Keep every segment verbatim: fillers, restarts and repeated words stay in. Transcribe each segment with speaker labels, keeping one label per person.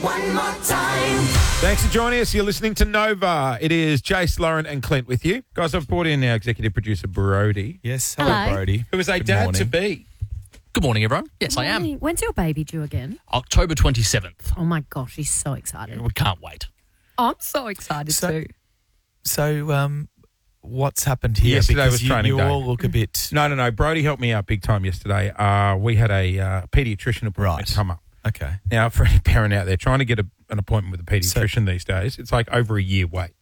Speaker 1: One more time.
Speaker 2: Thanks for joining us. You're listening to Nova. It is Jace, Lauren and Clint with you. Guys, I've brought in our executive producer, Brody,
Speaker 3: Yes, hello,
Speaker 4: Hello.
Speaker 3: Brody.
Speaker 2: who is a
Speaker 3: Good
Speaker 2: dad-to-be.
Speaker 5: Good morning, everyone. Yes, I am.
Speaker 4: When's your baby due again?
Speaker 5: October twenty-seventh.
Speaker 4: Oh, my gosh, he's so excited.
Speaker 5: We can't wait.
Speaker 4: I'm so excited
Speaker 3: So-
Speaker 4: too.
Speaker 3: So, um, what's happened here?
Speaker 2: Yesterday
Speaker 3: because
Speaker 2: was
Speaker 3: you,
Speaker 2: training
Speaker 3: you
Speaker 2: day.
Speaker 3: all look a bit...
Speaker 2: No, no, no. Brody helped me out big time yesterday. Uh, we had a uh, paediatrician appointment
Speaker 3: Right.
Speaker 2: come up.
Speaker 3: Okay.
Speaker 2: Now, for any parent out there trying to get a, an appointment with a paediatrician these days, it's like over a year wait.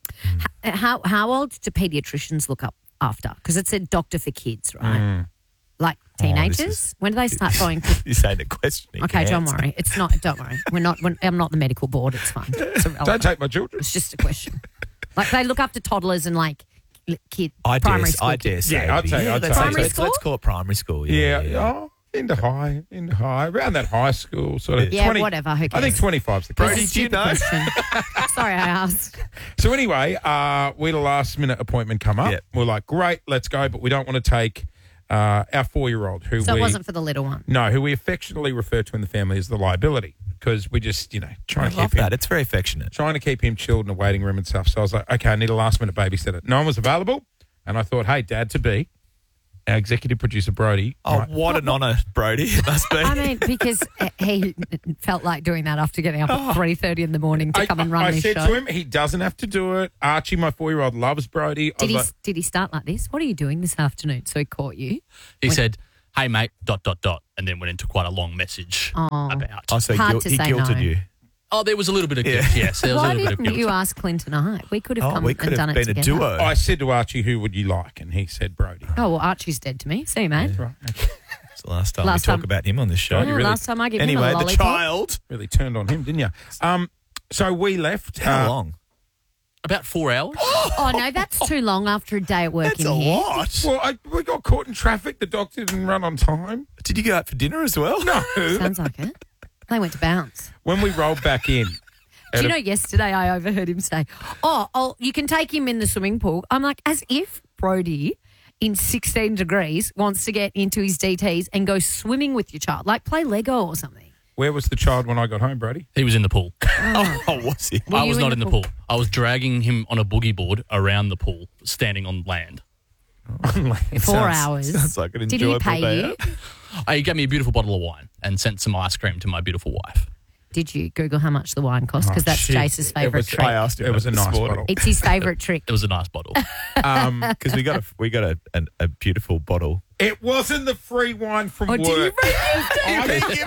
Speaker 4: How how old do paediatricians look up after? Because it's a doctor for kids, right?
Speaker 2: Mm.
Speaker 4: Like
Speaker 3: Oh, this
Speaker 4: teenagers?
Speaker 3: is-
Speaker 4: When do they start going?
Speaker 3: You're saying the question.
Speaker 4: Okay, don't worry. It's not. Don't worry. We're not. We're, I'm not the medical board. It's fine. It's irrelevant.
Speaker 2: Don't take my children.
Speaker 4: It's just a question. Like they look after toddlers and like li- kid
Speaker 3: I dare,
Speaker 4: primary school
Speaker 3: I dare
Speaker 4: kids.
Speaker 3: say.
Speaker 2: Yeah, I'd
Speaker 3: it'd
Speaker 2: say-
Speaker 3: be-
Speaker 2: I'd
Speaker 3: let's,
Speaker 2: say-
Speaker 4: Primary
Speaker 3: let's,
Speaker 4: school?
Speaker 3: let's call it primary school.
Speaker 2: Yeah,
Speaker 3: Yeah. yeah.
Speaker 2: oh, into high, into high, around that high school sort of.
Speaker 4: Yeah,
Speaker 2: twenty,
Speaker 4: whatever. Who
Speaker 2: I
Speaker 4: cares?
Speaker 2: think twenty-five is the
Speaker 3: Brody,
Speaker 2: case.
Speaker 3: do you know?
Speaker 4: Question. Sorry, I asked.
Speaker 2: So anyway, uh, we had a last minute appointment come up.
Speaker 3: Yep.
Speaker 2: We're like, great, let's go, but we don't want to take uh, our four-year-old who
Speaker 4: So
Speaker 2: we
Speaker 4: it wasn't for the little one.
Speaker 2: no, who we affectionately refer to in the family as the liability because we just you know
Speaker 3: I
Speaker 2: trying to
Speaker 3: love
Speaker 2: keep him
Speaker 3: that. It's very affectionate.
Speaker 2: trying to keep him chilled in a waiting room and stuff. So I was like, okay, I need a last minute babysitter. No one was available, and I thought, hey, Dad to be, our executive producer Brody.
Speaker 3: Oh,
Speaker 2: might-
Speaker 3: what an honour, Brody. It must be.
Speaker 4: I mean, because he felt like doing that after getting up at three thirty in the morning to
Speaker 2: I,
Speaker 4: come and run
Speaker 2: I
Speaker 4: this
Speaker 2: said
Speaker 4: show.
Speaker 2: to him, he doesn't have to do it. Archie, my four-year-old, loves Brody. I
Speaker 4: Did
Speaker 2: was
Speaker 4: he
Speaker 2: like,
Speaker 4: did he start like this? What are you doing this afternoon? So he caught you.
Speaker 5: He
Speaker 4: When-
Speaker 5: said, hey, mate, dot, dot, dot, and then went into quite a long message
Speaker 4: Oh.
Speaker 5: about.
Speaker 3: oh, so
Speaker 4: Hard
Speaker 3: guilt,
Speaker 4: to
Speaker 3: he
Speaker 4: say
Speaker 3: guilted
Speaker 4: no.
Speaker 3: you.
Speaker 5: Oh, there was a little bit of
Speaker 3: Yeah.
Speaker 5: guilt, yes. There was
Speaker 4: Why
Speaker 5: a little bit of
Speaker 4: didn't
Speaker 5: guilt.
Speaker 4: you ask Clint and I? We could have
Speaker 3: Oh,
Speaker 4: come
Speaker 3: we
Speaker 4: and
Speaker 3: could
Speaker 4: done
Speaker 3: have
Speaker 4: it
Speaker 3: been a
Speaker 4: together.
Speaker 3: duo.
Speaker 2: I said to Archie, who would you like? And he said Brody.
Speaker 4: Oh, well, Archie's dead to me. See you, mate.
Speaker 2: Right. Okay.
Speaker 3: It's the last time
Speaker 4: Last
Speaker 3: we talk
Speaker 4: time-
Speaker 3: about him on this show.
Speaker 4: Oh,
Speaker 2: you really-
Speaker 4: last time I gave him
Speaker 3: Anyway,
Speaker 4: a
Speaker 3: the
Speaker 4: lollipop.
Speaker 3: child.
Speaker 2: Really turned on him, didn't you? Um, so we left.
Speaker 3: How
Speaker 2: uh,
Speaker 3: long?
Speaker 5: About four hours.
Speaker 4: Oh, no, that's too long after a day at work
Speaker 3: That's
Speaker 4: in
Speaker 3: a
Speaker 4: here.
Speaker 3: lot.
Speaker 2: Well, I, we got caught in traffic. The doctor didn't run on time.
Speaker 3: Did you go out for dinner as well?
Speaker 2: No.
Speaker 4: Sounds like it. They went to bounce.
Speaker 2: When we rolled back in.
Speaker 4: Do
Speaker 2: at
Speaker 4: you
Speaker 2: a-
Speaker 4: know, yesterday I overheard him say, oh, oh, you can take him in the swimming pool. I'm like, as if Brody in sixteen degrees wants to get into his D Ts and go swimming with your child, like play Lego or something.
Speaker 2: Where was the child when I got home, Brody?
Speaker 5: He was in the pool.
Speaker 3: Oh, was he?
Speaker 4: Were
Speaker 5: I
Speaker 4: you
Speaker 5: was
Speaker 4: in
Speaker 5: not
Speaker 4: the
Speaker 5: in the
Speaker 4: pool?
Speaker 5: pool. I was dragging him on a boogie board around the pool, standing on land.
Speaker 4: Four
Speaker 3: Sounds-
Speaker 4: hours.
Speaker 3: Sounds like an
Speaker 4: Did he
Speaker 3: enjoyable
Speaker 4: pay
Speaker 3: day
Speaker 4: you?
Speaker 3: out.
Speaker 5: Uh, He gave me a beautiful bottle of wine and sent some ice cream to my beautiful wife.
Speaker 4: Did you Google how much the wine cost? Because
Speaker 2: Oh,
Speaker 4: that's
Speaker 2: shit.
Speaker 4: Jace's
Speaker 2: It
Speaker 4: favourite
Speaker 2: was-
Speaker 4: trick.
Speaker 3: I asked him.
Speaker 2: It was a
Speaker 3: that this
Speaker 2: nice
Speaker 3: morning.
Speaker 2: bottle.
Speaker 4: It's his favourite trick.
Speaker 5: It was a nice bottle.
Speaker 2: Um,
Speaker 3: Because we got a we got a, an, a beautiful bottle.
Speaker 2: it wasn't the free wine from
Speaker 4: Oh,
Speaker 2: work.
Speaker 4: did you
Speaker 2: I,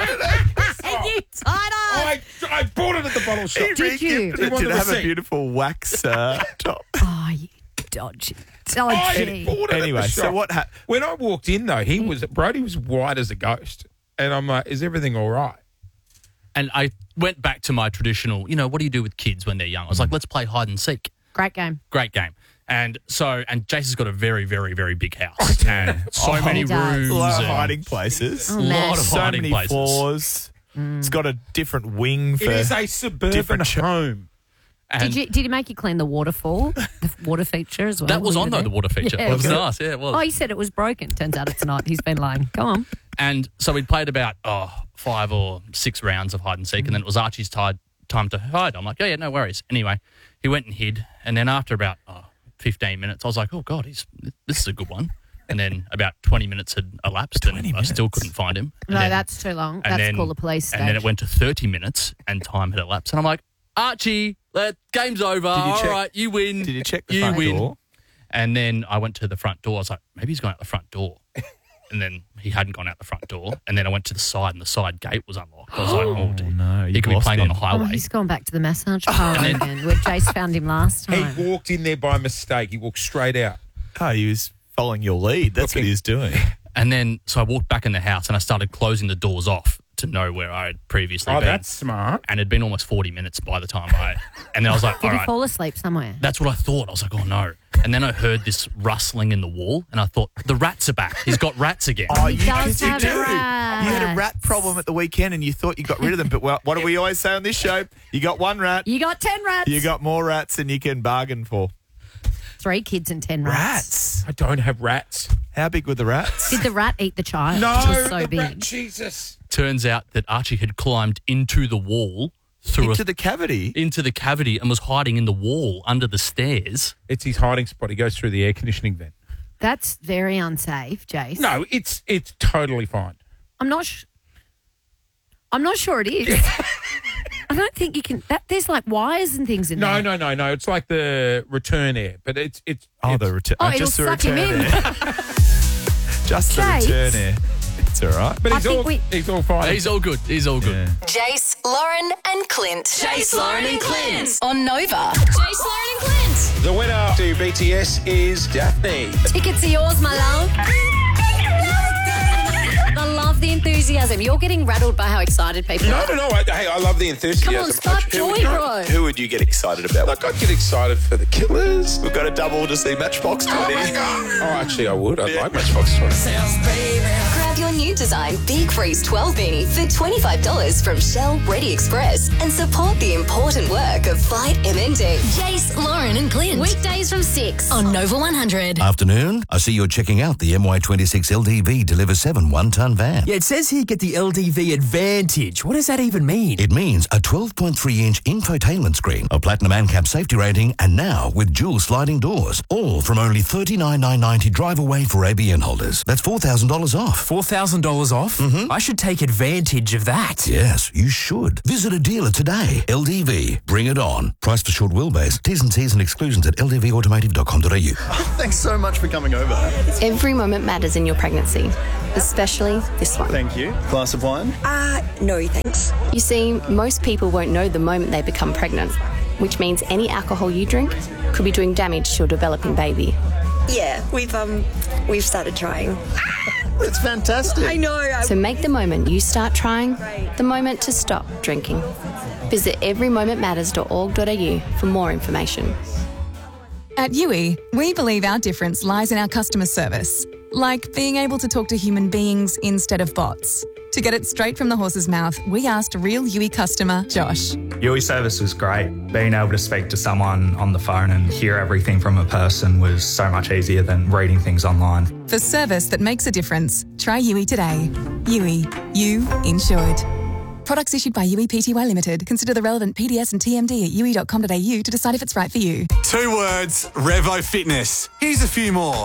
Speaker 4: And you tied up.
Speaker 2: I, I bought it at the bottle shop.
Speaker 4: Did you?
Speaker 3: It
Speaker 2: You want
Speaker 3: did
Speaker 2: the
Speaker 3: have a
Speaker 2: receipt?
Speaker 3: beautiful wax uh, top.
Speaker 4: Oh, you dodgy.
Speaker 2: I
Speaker 4: Dodgy.
Speaker 2: bought it at
Speaker 3: Anyway,
Speaker 2: the
Speaker 3: so
Speaker 2: shop.
Speaker 3: what happened?
Speaker 2: When I walked in, though, he was Brody was white as a ghost, and I'm like, "Is everything all right?"
Speaker 5: And I went back to my traditional, you know, what do you do with kids when they're young? I was like, let's play hide and seek.
Speaker 4: Great game.
Speaker 5: Great game. And so, and Jason's got a very, very, very big house. And so
Speaker 4: Oh,
Speaker 5: many
Speaker 4: he does.
Speaker 5: rooms.
Speaker 3: A lot of
Speaker 5: and
Speaker 3: hiding places.
Speaker 4: Oh,
Speaker 5: a
Speaker 4: man.
Speaker 5: lot of
Speaker 3: so
Speaker 5: hiding
Speaker 3: many
Speaker 5: places.
Speaker 3: floors. It's got a different wing for.
Speaker 2: It is a suburban
Speaker 3: different ch-
Speaker 2: home.
Speaker 5: And
Speaker 4: Did you did you make you clean the waterfall, the water feature as well?
Speaker 5: that was
Speaker 4: Were
Speaker 5: on,
Speaker 4: you
Speaker 5: though,
Speaker 4: there?
Speaker 5: the water feature.
Speaker 4: Yeah,
Speaker 5: it was
Speaker 4: was it?
Speaker 5: nice. Yeah, it was.
Speaker 4: Oh, he said it was broken. Turns out it's not. He's been lying. Go on.
Speaker 5: And so we'd played about oh, five or six rounds of hide and seek, and then it was Archie's tide, time to hide. I'm like, oh, yeah, no worries. Anyway, he went and hid, and then after about oh, fifteen minutes, I was like, oh, God, he's this is a good one. And then about twenty minutes had elapsed, and
Speaker 3: twenty
Speaker 5: I still
Speaker 3: minutes?
Speaker 5: couldn't find him. And
Speaker 4: No,
Speaker 5: then-
Speaker 4: that's too long.
Speaker 5: and
Speaker 4: That's
Speaker 5: then-
Speaker 4: called a police stage.
Speaker 5: And then it went to thirty minutes, and time had elapsed. And I'm like, Archie, let, game's over.
Speaker 3: Did you
Speaker 5: All
Speaker 3: check-
Speaker 5: right, you win.
Speaker 3: Did you check the
Speaker 5: you
Speaker 3: front
Speaker 5: win.
Speaker 3: door?
Speaker 5: And then I went to the front door. I was like, maybe he's going out the front door. And then he hadn't gone out the front door. And then I went to the side, and the side gate was unlocked. I was like, oh, dear.
Speaker 3: no,
Speaker 5: He
Speaker 3: you've
Speaker 5: could be
Speaker 3: lost
Speaker 5: playing on
Speaker 3: him.
Speaker 5: the
Speaker 4: Oh,
Speaker 5: highway.
Speaker 4: he's gone back to the massage parlour again, where Jace found him last time.
Speaker 2: He walked in there by mistake. He walked straight out.
Speaker 3: Oh, he was following your lead. That's what he was doing.
Speaker 5: And then, so I walked back in the house, and I started closing the doors off to know where I had previously
Speaker 2: Oh,
Speaker 5: been.
Speaker 2: that's smart.
Speaker 5: And it'd been almost forty minutes by the time I... And then I was like,
Speaker 4: Did
Speaker 5: all
Speaker 4: he
Speaker 5: right.
Speaker 4: fall asleep somewhere?
Speaker 5: That's what I thought. I was like, oh, no. And then I heard this rustling in the wall, and I thought, the rats are back. He's got rats again.
Speaker 3: Oh,
Speaker 4: He
Speaker 3: you,
Speaker 4: does
Speaker 3: you
Speaker 4: have
Speaker 3: do.
Speaker 4: rats.
Speaker 3: You had a rat problem at the weekend and you thought you got rid of them. But well, what do we always say on this show? You got one rat.
Speaker 4: You got ten rats.
Speaker 3: You got more rats than you can bargain for.
Speaker 4: three kids and ten rats.
Speaker 3: Rats?
Speaker 2: I don't have rats.
Speaker 3: How big were the rats?
Speaker 4: Did the rat eat the child?
Speaker 2: No,
Speaker 4: It was so
Speaker 2: the
Speaker 4: big.
Speaker 2: rat, Jesus.
Speaker 5: Turns out that Archie had climbed into the wall through
Speaker 3: Into
Speaker 5: a,
Speaker 3: the cavity.
Speaker 5: into the cavity and was hiding in the wall under the stairs.
Speaker 2: It's his hiding spot. He goes through the air conditioning vent.
Speaker 4: That's very unsafe, Jace.
Speaker 2: No, it's it's totally fine.
Speaker 4: I'm not. Sh- I'm not sure it is. I don't think you can. That there's like wires and things in
Speaker 2: No,
Speaker 4: there.
Speaker 2: no, no, no. It's like the return air, but it's it's.
Speaker 3: Oh,
Speaker 2: it's,
Speaker 3: the return.
Speaker 4: Oh,
Speaker 3: uh,
Speaker 4: it'll
Speaker 3: just the
Speaker 4: suck him
Speaker 3: return
Speaker 4: in.
Speaker 3: air. Just the
Speaker 4: Jace.
Speaker 3: return air. It's all right.
Speaker 2: But
Speaker 4: I
Speaker 2: he's
Speaker 4: think
Speaker 2: all
Speaker 4: we-
Speaker 2: he's all fine.
Speaker 5: He's all good. He's all good.
Speaker 3: Yeah.
Speaker 1: Jace, Lauren, and Clint.
Speaker 6: Jace, Lauren, and Clint.
Speaker 1: On Nova.
Speaker 6: Jace, Lauren, and Clint.
Speaker 7: The winner to B T S is Daphne.
Speaker 4: Tickets are yours, my love. I love the enthusiasm. You're getting rattled by how excited people
Speaker 7: No,
Speaker 4: are.
Speaker 7: no, no. I, hey, I love the enthusiasm.
Speaker 4: Come on, spark
Speaker 7: I-
Speaker 4: joy,
Speaker 7: who,
Speaker 4: bro.
Speaker 7: Who would you get excited about? Like, I'd get excited for the Killers. We've got a double to see Matchbox twenty. Oh, actually, I would. I'd like Matchbox twenty.
Speaker 1: Grab your new design Big Freeze twelve beanie for twenty-five dollars from Shell Ready Express and support the important work of Fight M N D.
Speaker 6: Jace, Lauren, and Clint. Weekdays from six on Nova one hundred.
Speaker 8: Afternoon. I see you're checking out the M Y twenty-six L D V Deliver seven one-ton van.
Speaker 9: Yeah, it says here get the L D V Advantage. What does that even mean?
Speaker 8: It means a twelve point three inch infotainment screen, a platinum ANCAP safety rating, and now with dual sliding doors. All from only thirty-nine thousand nine hundred ninety drive away for A B N holders. That's four thousand dollars off.
Speaker 9: four thousand dollars off? Mm-hmm. I should take advantage of that.
Speaker 8: Yes, you should. Visit a dealer today. L D V. Bring it on. Price for short wheelbase. T's and C's and exclusions at l d v automotive dot com dot a u.
Speaker 10: Thanks so much for coming over.
Speaker 11: Every moment matters in your pregnancy, especially this one.
Speaker 10: Thank you. Glass of wine?
Speaker 11: Uh, no thanks. You see, most people won't know the moment they become pregnant, which means any alcohol you drink could be doing damage to your developing baby.
Speaker 12: Yeah, we've um we've started trying.
Speaker 10: That's fantastic.
Speaker 12: I know. I-
Speaker 11: So make the moment you start trying the moment to stop drinking. Visit every moment matters dot org dot a u for more information.
Speaker 13: At U I, we believe our difference lies in our customer service, like being able to talk to human beings instead of bots. To get it straight from the horse's mouth, we asked real U I customer Josh.
Speaker 14: U I service was great. Being able to speak to someone on the phone and hear everything from a person was so much easier than reading things online.
Speaker 13: For service that makes a difference, try U I today. U I, you insured. Products issued by U I P T Y Limited. Consider the relevant P D S and T M D at u i dot com dot a u to decide if it's right for you.
Speaker 15: Two words, Revo Fitness. Here's a few more.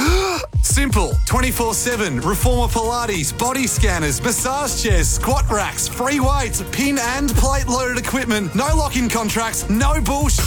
Speaker 15: Simple, twenty-four seven, Reformer Pilates, body scanners, massage chairs, squat racks, free weights, pin and plate loaded equipment, no lock-in contracts, no bullshit.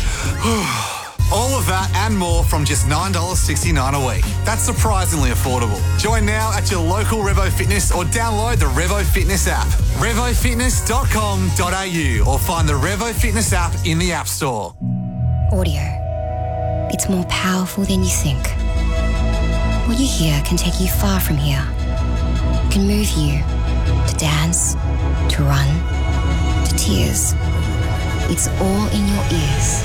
Speaker 15: All of that and more from just nine dollars sixty-nine a week. That's surprisingly affordable. Join now at your local Revo Fitness or download the Revo Fitness app. revo fitness dot com dot a u or find the Revo Fitness app in the App Store.
Speaker 16: Audio. It's more powerful than you think. What you hear can take you far from here. It can move you to dance, to run, to tears. It's all in your ears.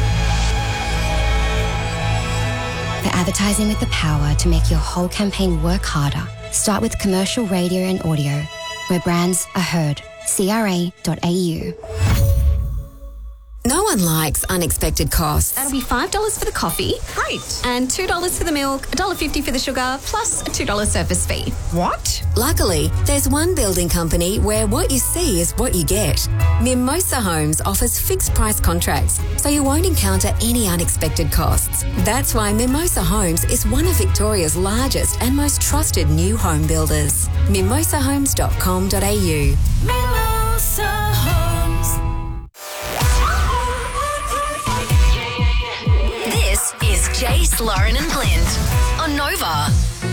Speaker 16: For advertising with the power to make your whole campaign work harder, start with commercial radio and audio, where brands are heard. C R A dot A U.
Speaker 1: No one likes unexpected costs.
Speaker 6: That'll be five dollars for the coffee. Great. And two dollars for the milk, one dollar fifty for the sugar, plus a two dollars service fee.
Speaker 1: What? Luckily, there's one building company where what you see is what you get. Mimosa Homes offers fixed price contracts, so you won't encounter any unexpected costs. That's why Mimosa Homes is one of Victoria's largest and most trusted new home builders. mimosa homes dot com dot a u.
Speaker 6: Mimosa Homes.
Speaker 1: This is Jace, Lauren and Clint on Nova.